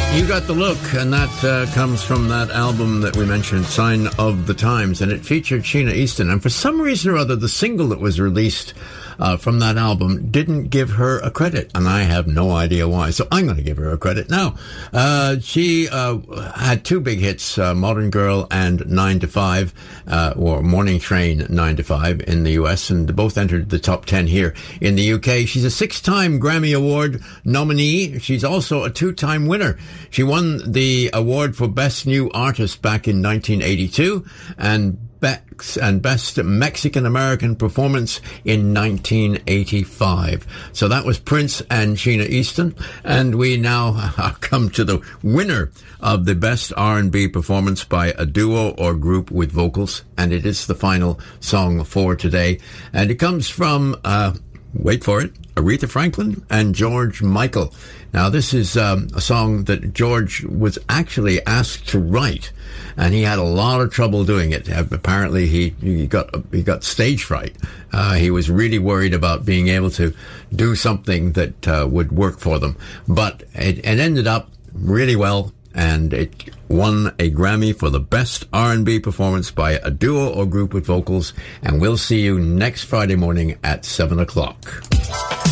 You Got the Look, and that comes from that album that we mentioned, Sign of the Times, and it featured Sheena Easton. And for some reason or other, the single that was released from that album didn't give her a credit, and I have no idea why. So I'm going to give her a credit now. She had two big hits, Modern Girl and 9 to 5, or Morning Train 9 to 5 in the US, and both entered the top 10 here in the UK. She's a 6-time Grammy Award nominee. She's also a 2-time winner. She won the award for Best New Artist back in 1982, and Best Mexican-American Performance in 1985. So that was Prince and Sheena Easton. And we now come to the winner of the Best R&B Performance by a Duo or Group with Vocals. And it is the final song for today. And it comes from, wait for it, Aretha Franklin and George Michael. Now, this is a song that George was actually asked to write, and he had a lot of trouble doing it. Apparently, he got stage fright. He was really worried about being able to do something that would work for them. But it ended up really well, and it won a Grammy for the Best R&B Performance by a Duo or Group with Vocals. And we'll see you next Friday morning at 7 o'clock.